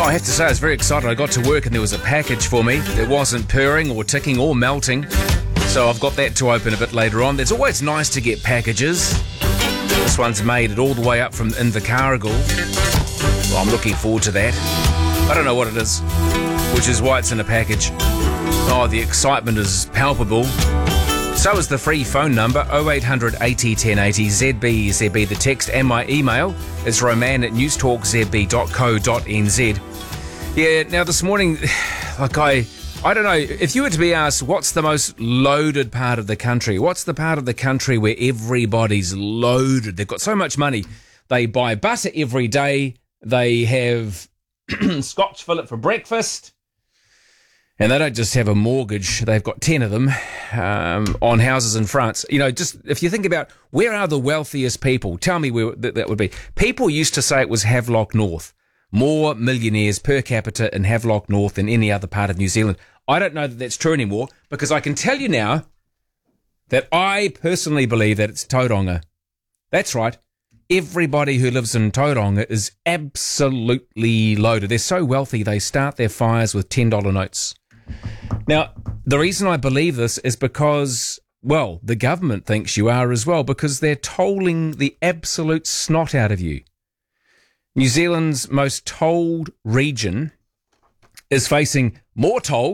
I have to say I was very excited. I got to work and there was a package for me. It wasn't purring or ticking or melting. So I've got that to open a bit later on. It's always nice to get packages. This one's made it all the way up from Invercargill. Well, I'm looking forward to that. I don't know what it is, which is why it's in a package. Oh, the excitement is palpable. So is the free phone number, 0800 80 1080, ZB the text, and my email is roman@newstalkzb.co.nz. Yeah, now this morning, I don't know, if you were to be asked what's the most loaded part of the country, what's the part of the country where everybody's loaded? They've got so much money. They buy butter every day. They have Scotch fillet for breakfast. And they don't just have a mortgage, they've got 10 of them on houses in France. You know, just if you think about where are the wealthiest people, tell me where that would be. People used to say it was Havelock North. More millionaires per capita in Havelock North than any other part of New Zealand. I don't know that that's true anymore, because I can tell you now that I personally believe that it's Tauranga. That's right. Everybody who lives in Tauranga is absolutely loaded. They're so wealthy, they start their fires with $10 notes. Now, the reason I believe this is because, well, the government thinks you are as well, because they're tolling the absolute snot out of you. New Zealand's most tolled region is facing more toll